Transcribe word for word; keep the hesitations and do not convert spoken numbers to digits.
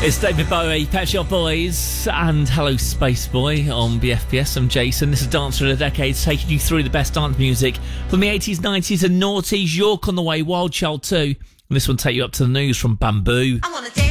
It's David Bowie, Pet Shop Boys, and Hello Space Boy on B F P S. I'm Jason. This is Dancer of the Decades, taking you through the best dance music from the eighties, nineties and noughties. York on the way, Wild Child two. And this one take you up to the news from Bamboo. I wanna dance.